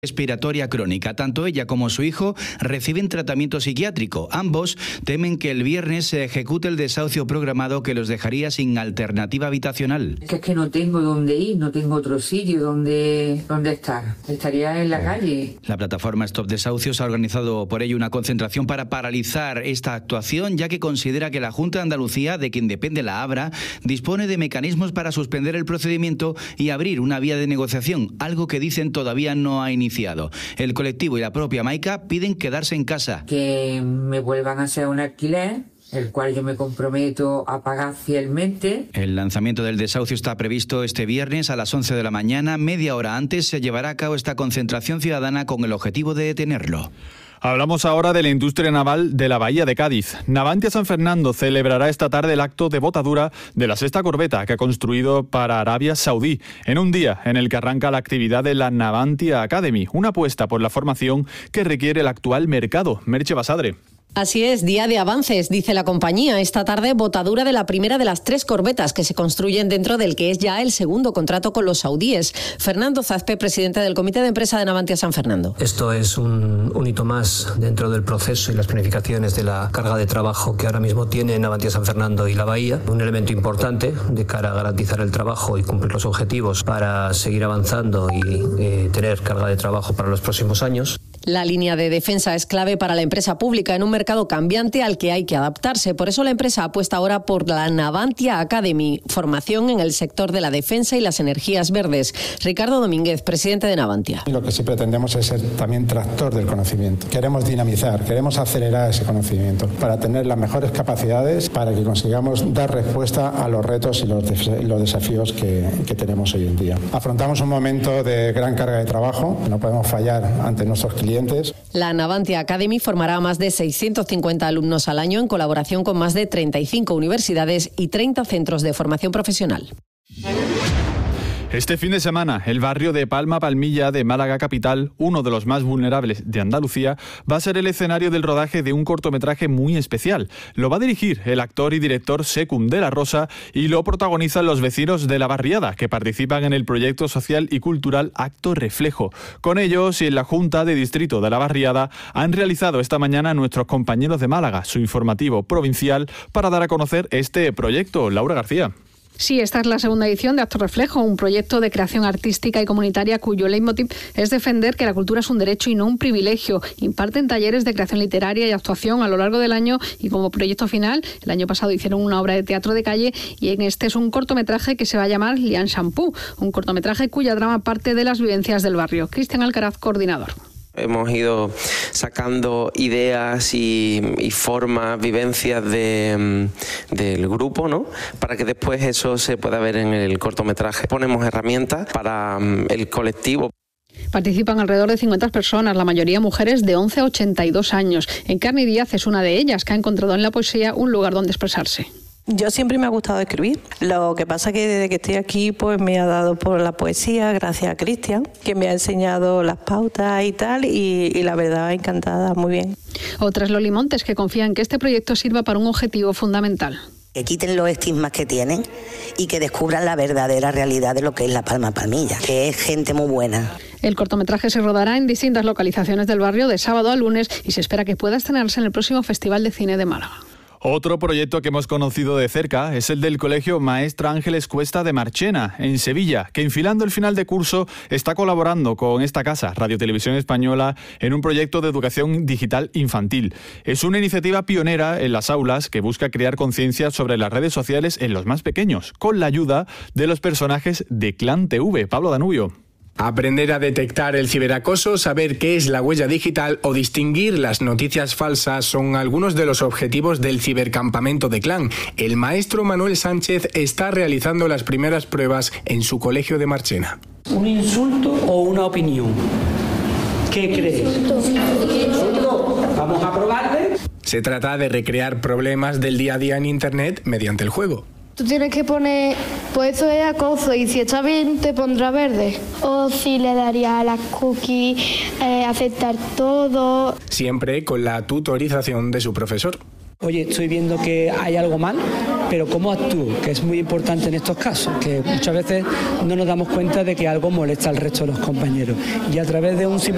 respiratoria crónica. Tanto ella como su hijo reciben tratamiento psiquiátrico. Ambos temen que el viernes se ejecute el desahucio programado que los dejaría sin alternativa habitacional. Es que no tengo dónde ir, no tengo otro sitio donde estar. Estaría en la calle. La plataforma Stop Desahucios ha organizado por ello una concentración para paralizar esta actuación, ya que considera que la Junta de Andalucía, de quien depende la Abra, dispone de mecanismos para suspender el procedimiento y abrir una vía de negociación, algo que dicen todavía no ha iniciado. El colectivo y la propia Maica piden quedarse en casa. Que me vuelvan a hacer un alquiler, el cual yo me comprometo a pagar fielmente. El lanzamiento del desahucio está previsto este viernes a las 11 de la mañana. Media hora antes se llevará a cabo esta concentración ciudadana con el objetivo de detenerlo. Hablamos ahora de la industria naval de la Bahía de Cádiz. Navantia San Fernando celebrará esta tarde el acto de botadura de la sexta corbeta que ha construido para Arabia Saudí, en un día en el que arranca la actividad de la Navantia Academy, una apuesta por la formación que requiere el actual mercado. Merche Basadre. Así es, día de avances, dice la compañía. Esta tarde, botadura de la primera de las 3 corbetas que se construyen dentro del que es ya el segundo contrato con los saudíes. Fernando Zazpe, presidente del Comité de Empresa de Navantia San Fernando. Esto es un hito más dentro del proceso y las planificaciones de la carga de trabajo que ahora mismo tiene Navantia San Fernando y la Bahía. Un elemento importante de cara a garantizar el trabajo y cumplir los objetivos para seguir avanzando y tener carga de trabajo para los próximos años. La línea de defensa es clave para la empresa pública en un mercado cambiante al que hay que adaptarse. Por eso la empresa apuesta ahora por la Navantia Academy, formación en el sector de la defensa y las energías verdes. Ricardo Domínguez, presidente de Navantia. Lo que sí pretendemos es ser también tractor del conocimiento. Queremos dinamizar, queremos acelerar ese conocimiento para tener las mejores capacidades para que consigamos dar respuesta a los retos y los desafíos que tenemos hoy en día. Afrontamos un momento de gran carga de trabajo, no podemos fallar ante nuestros clientes. La Navantia Academy formará a más de 650 alumnos al año en colaboración con más de 35 universidades y 30 centros de formación profesional. Este fin de semana, el barrio de Palma Palmilla de Málaga capital, uno de los más vulnerables de Andalucía, va a ser el escenario del rodaje de un cortometraje muy especial. Lo va a dirigir el actor y director Secum de la Rosa y lo protagonizan los vecinos de la barriada, que participan en el proyecto social y cultural Acto Reflejo. Con ellos y en la Junta de Distrito de la Barriada han realizado esta mañana nuestros compañeros de Málaga su informativo provincial para dar a conocer este proyecto. Laura García. Sí, esta es la segunda edición de Acto Reflejo, un proyecto de creación artística y comunitaria cuyo leitmotiv es defender que la cultura es un derecho y no un privilegio. Imparten talleres de creación literaria y actuación a lo largo del año y como proyecto final, el año pasado hicieron una obra de teatro de calle y en este es un cortometraje que se va a llamar Lian Shampoo, un cortometraje cuya trama parte de las vivencias del barrio. Cristian Alcaraz, coordinador. Hemos ido sacando ideas y formas, vivencias del grupo, ¿no? Para que después eso se pueda ver en el cortometraje. Ponemos herramientas para el colectivo. Participan alrededor de 50 personas, la mayoría mujeres de 11 a 82 años. Encarni Díaz es una de ellas, que ha encontrado en la poesía un lugar donde expresarse. Yo siempre me ha gustado escribir. Lo que pasa es que desde que estoy aquí pues me ha dado por la poesía, gracias a Cristian, que me ha enseñado las pautas y tal, y la verdad encantada, muy bien. Otras Loli Montes, que confían que este proyecto sirva para un objetivo fundamental. Que quiten los estigmas que tienen y que descubran la verdadera realidad de lo que es La Palma Palmilla, que es gente muy buena. El cortometraje se rodará en distintas localizaciones del barrio de sábado a lunes y se espera que pueda estrenarse en el próximo Festival de Cine de Málaga. Otro proyecto que hemos conocido de cerca es el del Colegio Maestra Ángeles Cuesta de Marchena, en Sevilla, que enfilando el final de curso está colaborando con esta casa, Radio Televisión Española, en un proyecto de educación digital infantil. Es una iniciativa pionera en las aulas que busca crear conciencia sobre las redes sociales en los más pequeños, con la ayuda de los personajes de Clan TV. Pablo Danubio. Aprender a detectar el ciberacoso, saber qué es la huella digital o distinguir las noticias falsas son algunos de los objetivos del cibercampamento de Clan. El maestro Manuel Sánchez está realizando las primeras pruebas en su colegio de Marchena. ¿Un insulto o una opinión? ¿Qué crees? ¿Insulto? ¿Vamos a probarle? Se trata de recrear problemas del día a día en Internet mediante el juego. Tú tienes que poner, pues eso es acoso y si está bien te pondrá verde. O si le daría a las cookies, aceptar todo. Siempre con la tutorización de su profesor. Oye, estoy viendo que hay algo mal, pero ¿cómo actúo? Que es muy importante en estos casos, que muchas veces no nos damos cuenta de que algo molesta al resto de los compañeros. Y a través de un